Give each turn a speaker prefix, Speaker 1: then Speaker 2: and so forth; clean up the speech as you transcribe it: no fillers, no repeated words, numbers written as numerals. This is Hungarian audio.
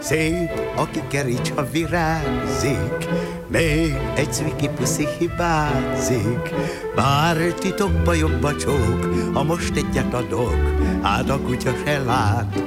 Speaker 1: Szép, aki keríts, ha virágzik, még egy cviki puszi hibázik. Bár titokba jobb a csók, ha most egyet adok, hát a kutya se lát.